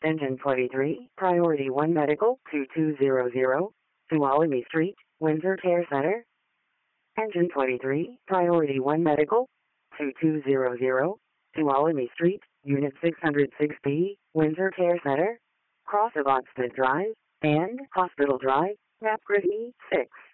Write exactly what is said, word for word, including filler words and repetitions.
Engine twenty-three, Priority one Medical, two two zero zero, Tuolumne Street, Windsor Care Center. Engine twenty-three, Priority one Medical, two two zero zero, Tuolumne Street, Unit six oh six B, Windsor Care Center. Cross of Oxford Drive and Hospital Drive, Napgrid E six.